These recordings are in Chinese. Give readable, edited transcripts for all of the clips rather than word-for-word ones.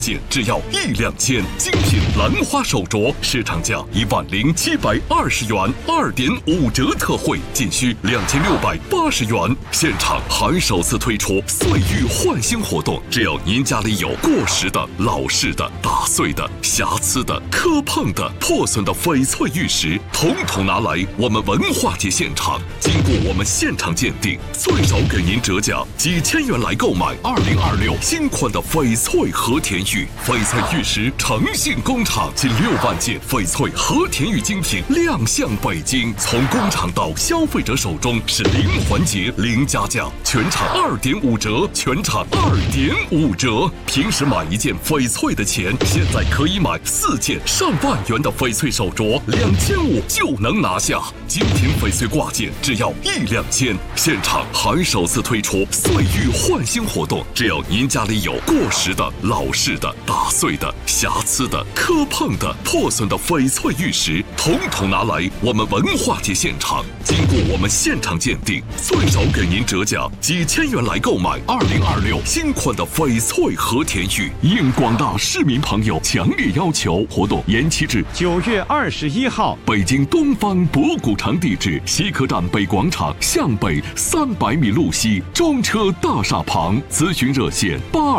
只要1两千，精品兰花手镯市场价10720元，2.5折特惠，仅需2680元。现场还首次推出岁玉换新活动，只要您家里有过时的、老式的、打碎的、瑕疵的、磕碰的、破损的翡翠玉石，统统拿来我们文化节现场，经过我们现场鉴定，最少给您折价几千元来购买2026新款的翡翠和田玉。翡翠玉石诚信工厂近6万件翡翠和田玉精品亮相北京，从工厂到消费者手中是零环节零加价，全场2.5折，全场2.5折。平时买一件翡翠的钱，现在可以买4件上万元的翡翠手镯，2500就能拿下。精品翡翠挂件只要1两千，现场还首次推出岁玉换新活动，只要您家里有过时的、老式的、打碎的、瑕疵的、磕碰的、破损的翡翠玉石，统统拿来我们文化节现场，经过我们现场鉴定，最少给您折价几千元来购买2026新款的翡翠和田玉。应广大市民朋友强烈要求，活动延期至 9月21号。 北京东方博古城地址：西客站北广场向北300米路西，中车大厦旁。咨询热线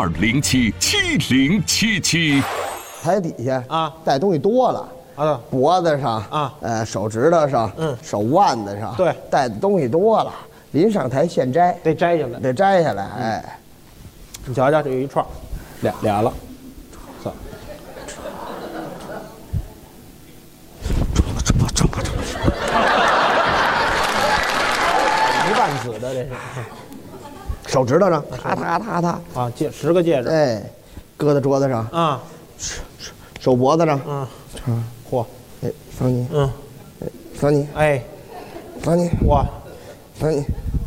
82077077。 台底下啊带东西多了啊， 脖子上啊， 手指头上，手腕子上， 对， 带的东西多了，临上台现摘， 得摘下来， 得摘下来。哎， 你瞧瞧，这有一串，俩了，1万子的这是， 手指头上，踏啊，10个戒指， 哎，搁在桌子上啊， 手脖子上， 嚯， 哎，放你，放你， 哎， 放你， 哇， 放你。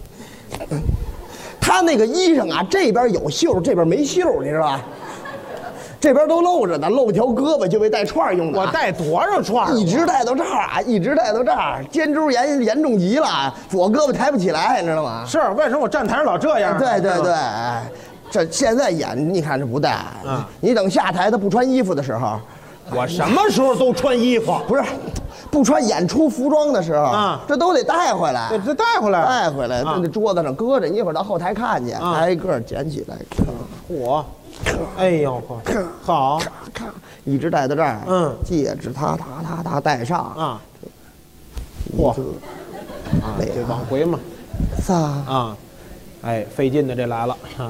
他那个衣裳啊，这边有袖，这边没袖，你知道吧？这边都露着呢，露条胳膊就为带串用的。 我带多少串？ 一直带到这儿啊，一直带到这儿，肩周炎严重极了，左胳膊抬不起来，你知道吗？ 是为什么我站台上老这样？ 对，这现在演你看这不带，你等下台他不穿衣服的时候， 我什么时候都穿衣服， 不是，不穿演出服装的时候啊， 这都得带回来， 这带回来， 在那桌子上搁着，一会儿到后台看见，挨个捡起来， 嚯，哎呦好， 看，一直带到这儿，戒指他戴上啊，嚯，这往回嘛 ，3 啊，哎，费劲的这来了啊。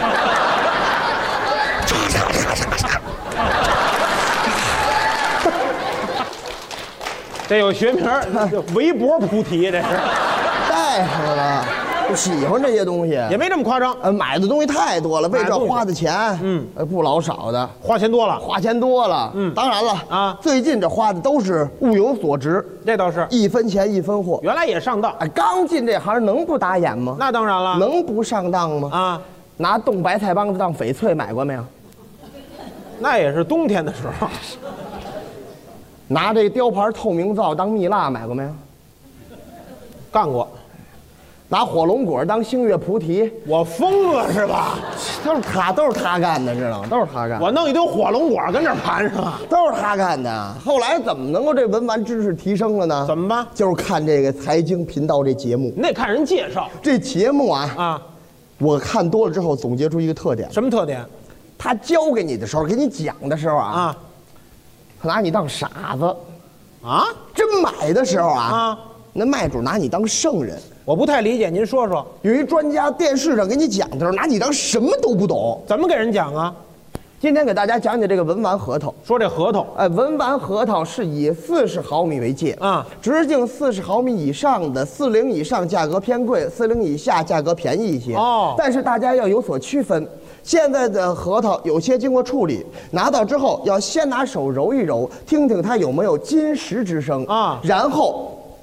这有学名，围脖菩提，这是带上了，喜欢这些东西， 也没这么夸张。 买的东西太多了，为这花的钱，不老少的， 花钱多了， 当然了啊，最近这花的都是物有所值， 这倒是 1分钱1分货。 原来也上当， 哎，刚进这行能不打眼吗？ 那当然了， 能不上当吗？ 啊， 拿冻白菜帮子当翡翠买过没有？ 那也是冬天的时候。 拿这雕牌透明皂当蜜蜡买过没有？ 干过。 拿火龙果当星月菩提， 我疯了是吧？ 都是他干的，知道吗？都是他干的。 我弄一堆火龙果跟这盘上， 都是他干的。后来怎么能够这文玩知识提升了呢？ 怎么办？ 就是看这个财经频道这节目。 你得看人介绍。这节目啊，我看多了之后总结出一个特点。 什么特点？ 他教给你的时候，给你讲的时候啊，他拿你当傻子， 啊， 真买的时候啊，那卖主拿你当圣人。 我不太理解，您说说。 有一专家电视上给你讲的时候，拿你当什么都不懂。 怎么给人讲啊？ 今天给大家讲讲这个文玩核桃。 说这核桃， 文玩核桃是以40毫米为界啊，直径40毫米以上的40以上价格偏贵，40以下价格便宜一些。哦，但是大家要有所区分。现在的核桃有些经过处理，拿到之后要先拿手揉一揉，听听它有没有金石之声啊，然后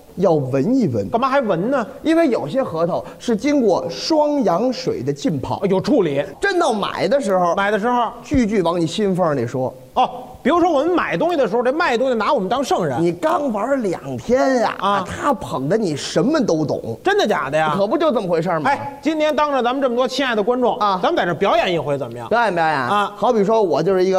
要闻一闻。 干嘛还闻呢？ 因为有些核桃是经过双氧水的浸泡， 有处理。 真到买的时候，句句往你心缝里说。 哦，比如说我们买东西的时候，这卖东西拿我们当圣人。 你刚玩2天呀，他捧的你什么都懂。 真的假的呀？ 可不就这么回事吗？ 哎，今天当着咱们这么多亲爱的观众啊，咱们在这表演一回怎么样？ 表演啊！好比说我就是一个。